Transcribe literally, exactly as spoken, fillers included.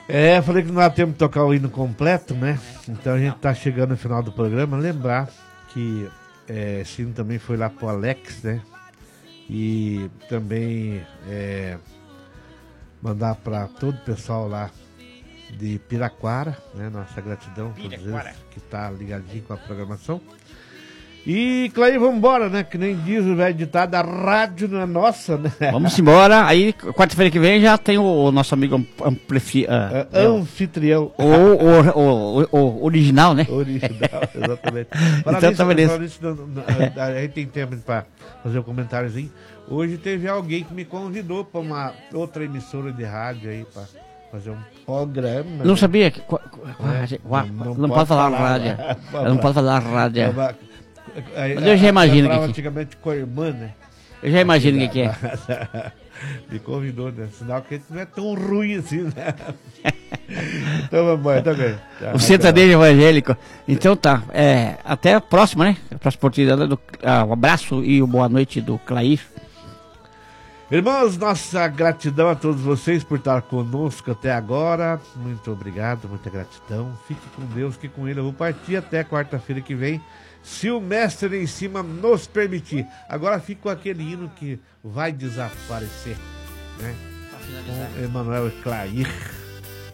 É, falei que não dá tempo de tocar o hino completo, né? Então a gente tá chegando no final do programa. Lembrar que é, esse hino também foi lá pro Alex, né? E também é, mandar para todo o pessoal lá de Piraquara, né? Nossa gratidão a todos eles que tá ligadinho com a programação. E, Clay, vamos embora, né? Que nem diz o velho ditado, a rádio não é nossa, né? Vamos embora. Aí, quarta-feira que vem, já tem o, o nosso amigo amplifi, uh, é, anfitrião. O, o, o, o, o original, né? Original, exatamente. Então, tá beleza. Isso, a gente tem tempo para fazer um comentáriozinho. Hoje teve alguém que me convidou para uma outra emissora de rádio aí, para fazer um programa. Não né? sabia que... Qu, qu, é, não, não, não pode pode falar falar, rádio. né? Não pode falar rádio. Aí, Mas eu já imagino que... que... antigamente com a irmã, né? Eu já imagino o que é. Me convidou, né? Sinal que a gente não é tão ruim assim, né? Então vamos embora, tá bem. Tá, o sertanejo evangélico. Então tá. É, até a próxima, né? A próxima oportunidade. Do, ah, um abraço e uma boa noite do Clair. Irmãos, nossa gratidão a todos vocês por estar conosco até agora. Muito obrigado, muita gratidão. Fique com Deus, fique com Ele. Eu vou partir até quarta-feira que vem, se o mestre em cima nos permitir. Agora fica com aquele hino que vai desaparecer, né? Com Emanuel e Clair.